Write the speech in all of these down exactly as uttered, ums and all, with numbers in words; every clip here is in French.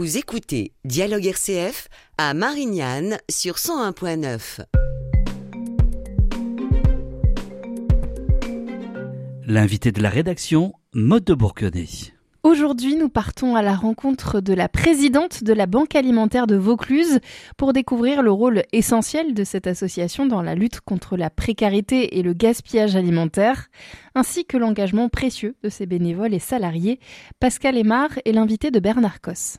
Vous écoutez Dialogue R C F à Marignane sur cent un point neuf. L'invité de la rédaction, Maude de Bourquenay. Aujourd'hui, nous partons à la rencontre de la présidente de la Banque alimentaire de Vaucluse pour découvrir le rôle essentiel de cette association dans la lutte contre la précarité et le gaspillage alimentaire, ainsi que l'engagement précieux de ses bénévoles et salariés. Pascal Aymar est l'invité de Bernard Cos.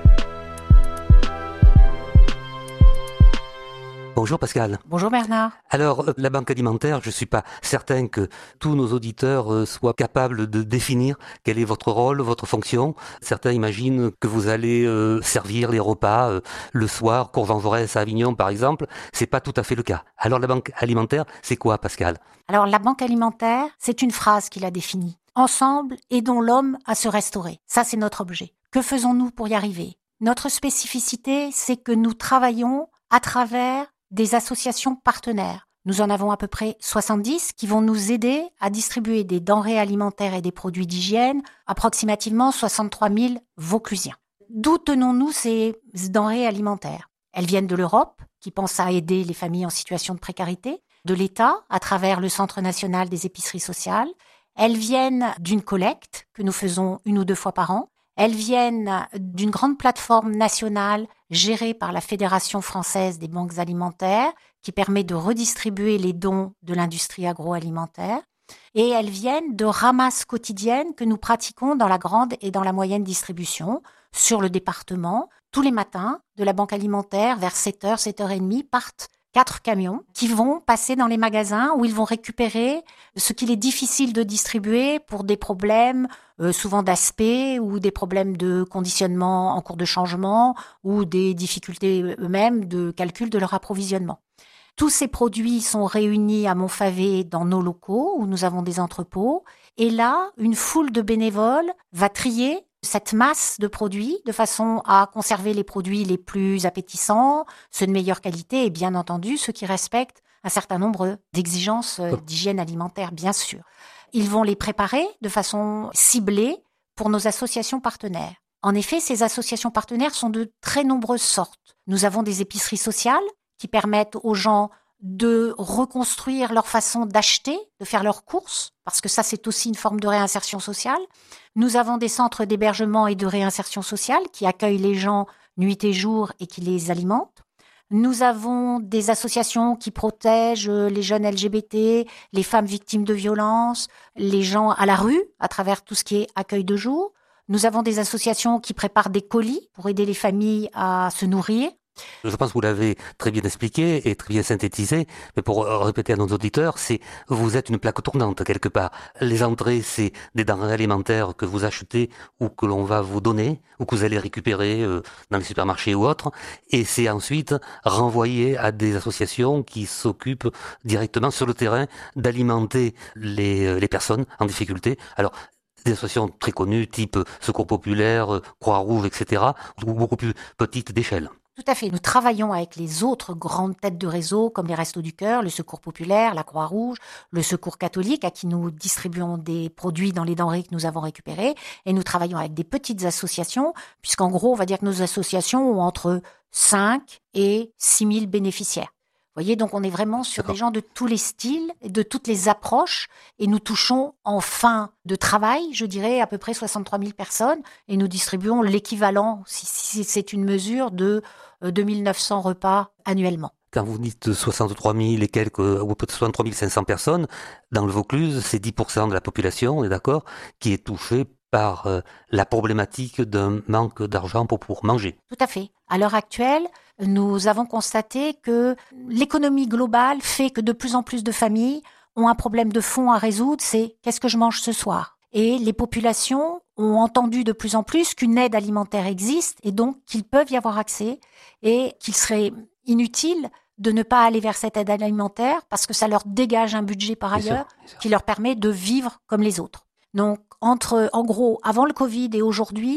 Bonjour Pascal. Bonjour Bernard. Alors, la Banque alimentaire, je ne suis pas certain que tous nos auditeurs soient capables de définir quel est votre rôle, votre fonction. Certains imaginent que vous allez euh, servir les repas euh, le soir, Courvan-Jaurès à Avignon par exemple. C'est pas tout à fait le cas. Alors la Banque alimentaire, c'est quoi Pascal ? Alors la Banque alimentaire, c'est une phrase qui la définit. Ensemble, aidons l'homme à se restaurer. Ça, c'est notre objet. Que faisons-nous pour y arriver ? Notre spécificité, c'est que nous travaillons à travers des associations partenaires. Nous en avons à peu près soixante-dix qui vont nous aider à distribuer des denrées alimentaires et des produits d'hygiène, approximativement soixante-trois mille Vauclusiens. D'où tenons-nous ces denrées alimentaires ? Elles viennent de l'Europe, qui pense à aider les familles en situation de précarité, de l'État, à travers le Centre national des épiceries sociales. Elles viennent d'une collecte que nous faisons une ou deux fois par an. Elles viennent d'une grande plateforme nationale gérée par la Fédération française des banques alimentaires qui permet de redistribuer les dons de l'industrie agroalimentaire. Et elles viennent de ramasses quotidiennes que nous pratiquons dans la grande et dans la moyenne distribution sur le département. Tous les matins, de la banque alimentaire, vers sept heures, sept heures trente, partent quatre camions qui vont passer dans les magasins où ils vont récupérer ce qu'il est difficile de distribuer pour des problèmes euh, souvent d'aspect ou des problèmes de conditionnement en cours de changement ou des difficultés eux-mêmes de calcul de leur approvisionnement. Tous ces produits sont réunis à Montfavet dans nos locaux où nous avons des entrepôts et là, une foule de bénévoles va trier cette masse de produits de façon à conserver les produits les plus appétissants, ceux de meilleure qualité et bien entendu ceux qui respectent un certain nombre d'exigences d'hygiène alimentaire, bien sûr. Ils vont les préparer de façon ciblée pour nos associations partenaires. En effet, ces associations partenaires sont de très nombreuses sortes. Nous avons des épiceries sociales qui permettent aux gens de reconstruire leur façon d'acheter, de faire leurs courses, parce que ça, c'est aussi une forme de réinsertion sociale. Nous avons des centres d'hébergement et de réinsertion sociale qui accueillent les gens nuit et jour et qui les alimentent. Nous avons des associations qui protègent les jeunes L G B T, les femmes victimes de violences, les gens à la rue, à travers tout ce qui est accueil de jour. Nous avons des associations qui préparent des colis pour aider les familles à se nourrir. Je pense que vous l'avez très bien expliqué et très bien synthétisé, mais pour répéter à nos auditeurs, c'est vous êtes une plaque tournante quelque part. Les entrées, c'est des denrées alimentaires que vous achetez ou que l'on va vous donner ou que vous allez récupérer dans les supermarchés ou autres, et c'est ensuite renvoyé à des associations qui s'occupent directement sur le terrain d'alimenter les, les personnes en difficulté. Alors, des associations très connues, type Secours Populaire, Croix-Rouge, et cetera, ou beaucoup plus petites d'échelle. Tout à fait. Nous travaillons avec les autres grandes têtes de réseau comme les Restos du Cœur, le Secours Populaire, la Croix-Rouge, le Secours Catholique à qui nous distribuons des produits dans les denrées que nous avons récupérées. Et nous travaillons avec des petites associations puisqu'en gros, on va dire que nos associations ont entre cinq et six mille bénéficiaires. Vous voyez, donc on est vraiment sur D'accord. des gens de tous les styles, de toutes les approches, et nous touchons en fin de travail, je dirais, à peu près soixante-trois mille personnes, et nous distribuons l'équivalent, si, si c'est une mesure, de euh, deux mille neuf cents repas annuellement. Quand vous dites soixante-trois mille et quelques, ou peut-être soixante-trois mille cinq cents personnes, dans le Vaucluse, c'est dix pour cent de la population, on est d'accord, qui est touchée par euh, la problématique d'un manque d'argent pour, pour manger. Tout à fait. À l'heure actuelle, nous avons constaté que l'économie globale fait que de plus en plus de familles ont un problème de fond à résoudre, c'est qu'est-ce que je mange ce soir ? Et les populations ont entendu de plus en plus qu'une aide alimentaire existe et donc qu'ils peuvent y avoir accès et qu'il serait inutile de ne pas aller vers cette aide alimentaire parce que ça leur dégage un budget par ailleurs bien sûr, bien sûr. qui leur permet de vivre comme les autres. Donc, entre, en gros, avant le Covid et aujourd'hui,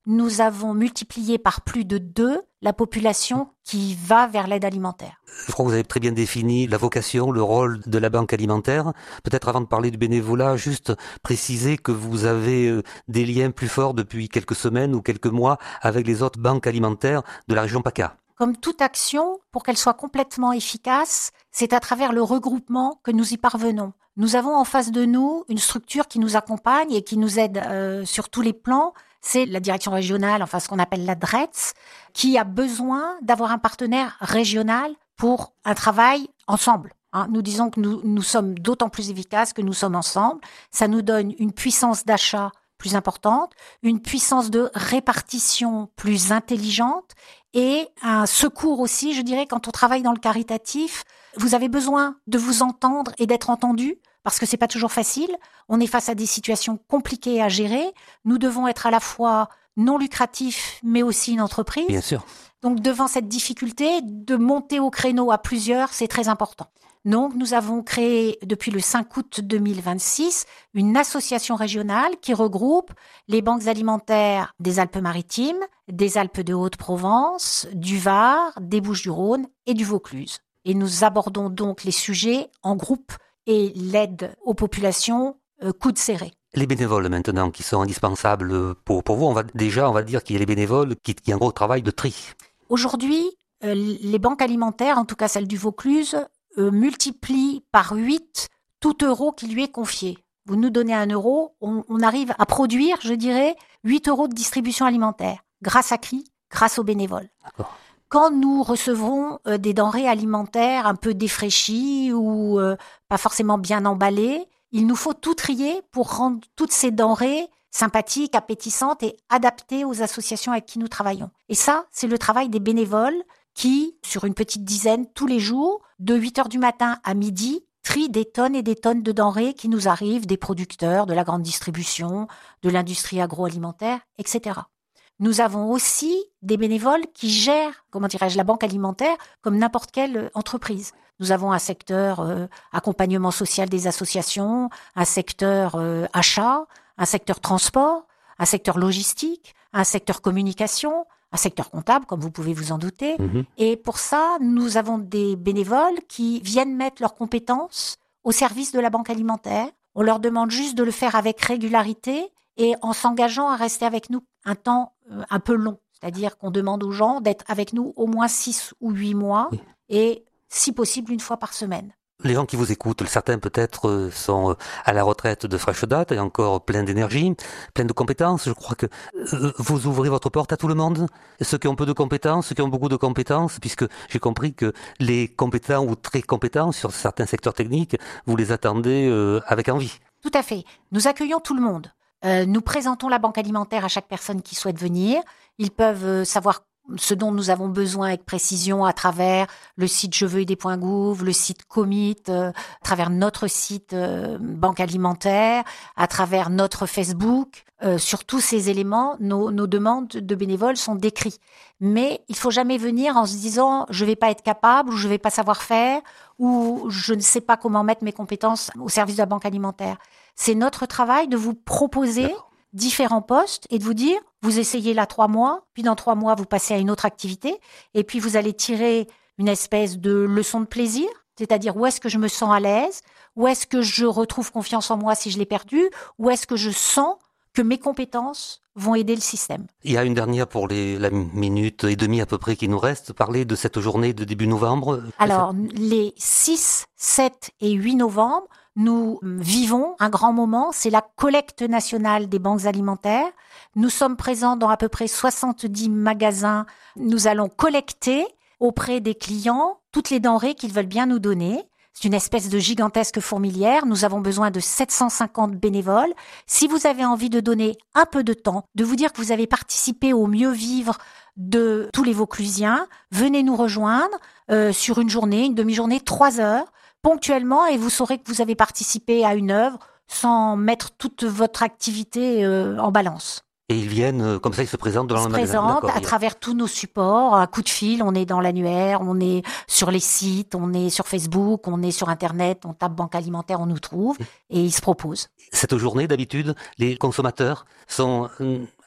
nous avons multiplié par plus de deux la population qui va vers l'aide alimentaire. Je crois que vous avez très bien défini la vocation, le rôle de la banque alimentaire. Peut-être avant de parler du bénévolat, juste préciser que vous avez des liens plus forts depuis quelques semaines ou quelques mois avec les autres banques alimentaires de la région PACA. Comme toute action, pour qu'elle soit complètement efficace, c'est à travers le regroupement que nous y parvenons. Nous avons en face de nous une structure qui nous accompagne et qui nous aide euh, sur tous les plans. C'est la direction régionale, enfin ce qu'on appelle la D R E T S, qui a besoin d'avoir un partenaire régional pour un travail ensemble. Hein, nous disons que nous, nous sommes d'autant plus efficaces que nous sommes ensemble. Ça nous donne une puissance d'achat plus importante, une puissance de répartition plus intelligente et un secours aussi, je dirais, quand on travaille dans le caritatif, vous avez besoin de vous entendre et d'être entendu parce que c'est pas toujours facile. On est face à des situations compliquées à gérer. Nous devons être à la fois non lucratifs, mais aussi une entreprise. Bien sûr. Donc, devant cette difficulté, de monter au créneau à plusieurs, c'est très important. Donc, nous avons créé, depuis le cinq août deux mille vingt-six, une association régionale qui regroupe les banques alimentaires des Alpes-Maritimes, des Alpes de Haute-Provence, du Var, des Bouches-du-Rhône et du Vaucluse. Et nous abordons donc les sujets en groupe et l'aide aux populations euh, coude serré. Les bénévoles maintenant qui sont indispensables pour, pour vous, on va, déjà on va dire qu'il y a les bénévoles qui, qui ont un gros travail de tri. Aujourd'hui, euh, les banques alimentaires, en tout cas celle du Vaucluse, euh, multiplient par huit tout euro qui lui est confié. Vous nous donnez un euro, on, on arrive à produire, je dirais, huit euros de distribution alimentaire, grâce à qui ? Grâce aux bénévoles. D'accord. Quand nous recevrons euh, des denrées alimentaires un peu défraîchies ou euh, pas forcément bien emballées, il nous faut tout trier pour rendre toutes ces denrées sympathiques, appétissantes et adaptées aux associations avec qui nous travaillons. Et ça, c'est le travail des bénévoles qui, sur une petite dizaine, tous les jours, de huit heures du matin à midi, trient des tonnes et des tonnes de denrées qui nous arrivent des producteurs, de la grande distribution, de l'industrie agroalimentaire, et cetera. Nous avons aussi des bénévoles qui gèrent, comment dirais-je, la banque alimentaire comme n'importe quelle entreprise. Nous avons un secteur euh, accompagnement social des associations, un secteur euh, achat, un secteur transport, un secteur logistique, un secteur communication, un secteur comptable, comme vous pouvez vous en douter. Mmh. Et pour ça, nous avons des bénévoles qui viennent mettre leurs compétences au service de la banque alimentaire. On leur demande juste de le faire avec régularité et en s'engageant à rester avec nous un temps euh, un peu long. C'est-à-dire qu'on demande aux gens d'être avec nous au moins six ou huit mois oui. et si possible une fois par semaine. Les gens qui vous écoutent, certains peut-être sont à la retraite de fraîche date et encore plein d'énergie, plein de compétences. Je crois que vous ouvrez votre porte à tout le monde, ceux qui ont peu de compétences, ceux qui ont beaucoup de compétences, puisque j'ai compris que les compétents ou très compétents sur certains secteurs techniques, vous les attendez avec envie. Tout à fait. Nous accueillons tout le monde. Euh, nous présentons la banque alimentaire à chaque personne qui souhaite venir. Ils peuvent euh, savoir ce dont nous avons besoin avec précision à travers le site je veux aider point gouv, le site Commit, euh, à travers notre site euh, Banque Alimentaire, à travers notre Facebook. Euh, sur tous ces éléments, nos, nos demandes de bénévoles sont décrites. Mais il faut jamais venir en se disant je vais pas être capable ou je vais pas savoir faire ou je ne sais pas comment mettre mes compétences au service de la Banque Alimentaire. C'est notre travail de vous proposer D'accord. différents postes et de vous dire, vous essayez là trois mois, puis dans trois mois, vous passez à une autre activité, et puis vous allez tirer une espèce de leçon de plaisir, c'est-à-dire où est-ce que je me sens à l'aise, où est-ce que je retrouve confiance en moi si je l'ai perdu, où est-ce que je sens que mes compétences vont aider le système. Il y a une dernière pour les, la minute et demie à peu près qui nous reste, parler de cette journée de début novembre. Alors, les six, sept et huit novembre, nous vivons un grand moment, c'est la collecte nationale des banques alimentaires. Nous sommes présents dans à peu près soixante-dix magasins. Nous allons collecter auprès des clients toutes les denrées qu'ils veulent bien nous donner. C'est une espèce de gigantesque fourmilière. Nous avons besoin de sept cent cinquante bénévoles. Si vous avez envie de donner un peu de temps, de vous dire que vous avez participé au mieux vivre de tous les Vauclusiens, venez nous rejoindre euh, sur une journée, une demi-journée, trois heures. Ponctuellement, et vous saurez que vous avez participé à une œuvre sans mettre toute votre activité euh, en balance. Et ils viennent, comme ça, ils se présentent dans le magasin. Ils se présentent à travers tous nos supports, un coup de fil, on est dans l'annuaire, on est sur les sites, on est sur Facebook, on est sur Internet, on tape Banque Alimentaire, on nous trouve, et ils se proposent. Cette journée, d'habitude, les consommateurs sont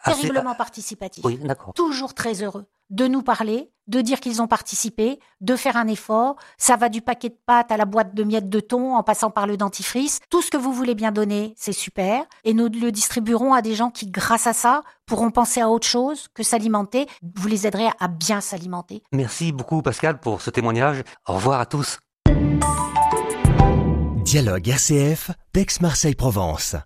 terriblement Assez... participatifs. Oui, d'accord. Toujours très heureux de nous parler, de dire qu'ils ont participé, de faire un effort. Ça va du paquet de pâtes à la boîte de miettes de thon en passant par le dentifrice. Tout ce que vous voulez bien donner, c'est super. Et nous le distribuerons à des gens qui, grâce à ça, pourront penser à autre chose que s'alimenter. Vous les aiderez à bien s'alimenter. Merci beaucoup Pascal pour ce témoignage. Au revoir à tous. Dialogue R C F, d'Aix-Marseille-Provence.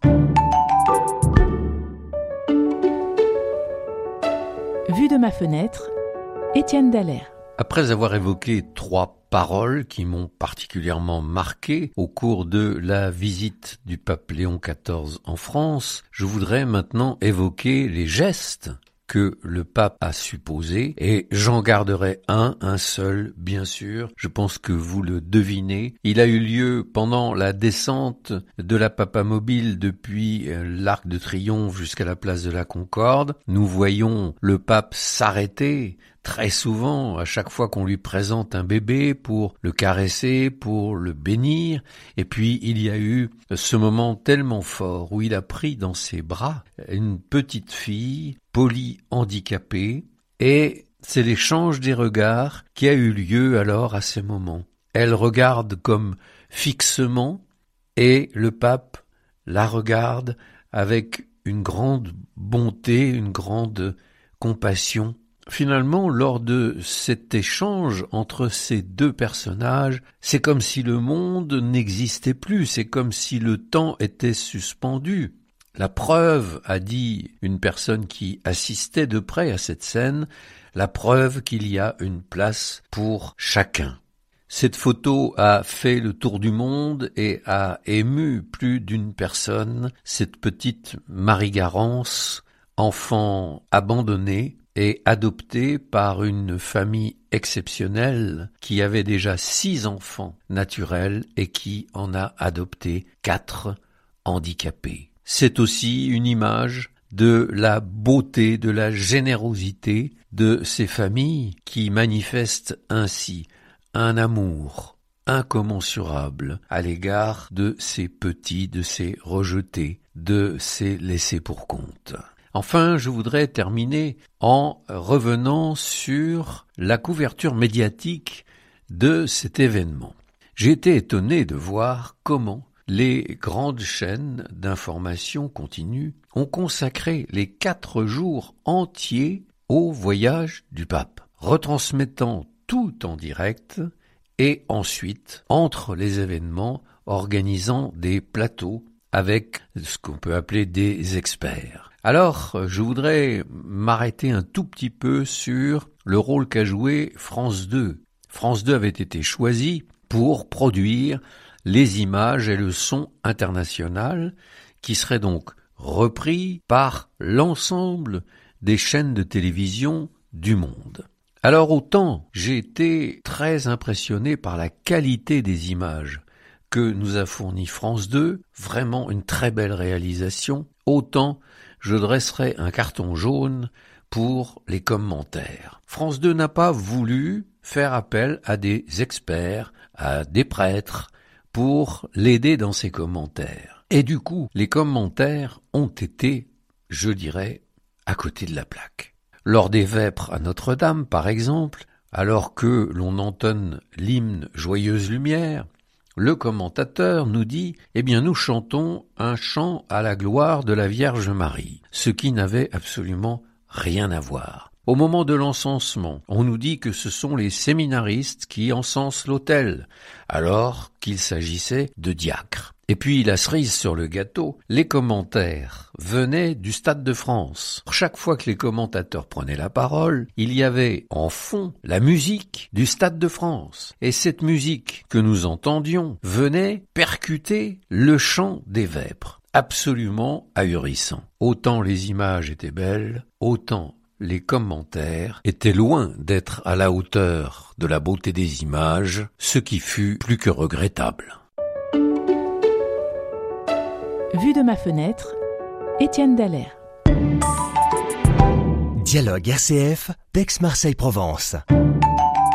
Vue de ma fenêtre, Étienne Dallaire. Après avoir évoqué trois paroles qui m'ont particulièrement marqué au cours de la visite du pape Léon quatorze en France, je voudrais maintenant évoquer les gestes que le pape a supposé, et j'en garderai un, un seul, bien sûr. Je pense que vous le devinez. Il a eu lieu pendant la descente de la Papamobile depuis l'Arc de Triomphe jusqu'à la place de la Concorde. Nous voyons le pape s'arrêter très souvent, à chaque fois qu'on lui présente un bébé, pour le caresser, pour le bénir. Et puis, il y a eu ce moment tellement fort où il a pris dans ses bras une petite fille polyhandicapée, et c'est l'échange des regards qui a eu lieu alors à ces moments. Elle regarde comme fixement, et le pape la regarde avec une grande bonté, une grande compassion. Finalement, lors de cet échange entre ces deux personnages, c'est comme si le monde n'existait plus, c'est comme si le temps était suspendu. La preuve, a dit une personne qui assistait de près à cette scène, la preuve qu'il y a une place pour chacun. Cette photo a fait le tour du monde et a ému plus d'une personne, cette petite Marie Garance, enfant abandonnée, et adopté par une famille exceptionnelle qui avait déjà six enfants naturels et qui en a adopté quatre handicapés. C'est aussi une image de la beauté, de la générosité de ces familles qui manifestent ainsi un amour incommensurable à l'égard de ces petits, de ces rejetés, de ces laissés pour compte. Enfin, je voudrais terminer en revenant sur la couverture médiatique de cet événement. J'ai été étonné de voir comment les grandes chaînes d'information continue ont consacré les quatre jours entiers au voyage du pape, retransmettant tout en direct et ensuite, entre les événements, organisant des plateaux avec ce qu'on peut appeler des experts. Alors, je voudrais m'arrêter un tout petit peu sur le rôle qu'a joué France deux. France deux avait été choisie pour produire les images et le son international qui seraient donc repris par l'ensemble des chaînes de télévision du monde. Alors autant j'ai été très impressionné par la qualité des images que nous a fourni France deux, vraiment une très belle réalisation, autant je dresserai un carton jaune pour les commentaires. France deux n'a pas voulu faire appel à des experts, à des prêtres, pour l'aider dans ses commentaires. Et du coup, les commentaires ont été, je dirais, à côté de la plaque. Lors des vêpres à Notre-Dame, par exemple, alors que l'on entonne l'hymne « Joyeuse lumière », le commentateur nous dit « Eh bien, nous chantons un chant à la gloire de la Vierge Marie », ce qui n'avait absolument rien à voir. Au moment de l'encensement, on nous dit que ce sont les séminaristes qui encensent l'autel, alors qu'il s'agissait de diacres. Et puis, la cerise sur le gâteau, les commentaires venaient du Stade de France. Chaque fois que les commentateurs prenaient la parole, il y avait en fond la musique du Stade de France. Et cette musique que nous entendions venait percuter le chant des vêpres. Absolument ahurissant. Autant les images étaient belles, autant les commentaires étaient loin d'être à la hauteur de la beauté des images, ce qui fut plus que regrettable. Vue de ma fenêtre, Étienne Dallaire. Dialogue R C F, d'Aix-Marseille-Provence.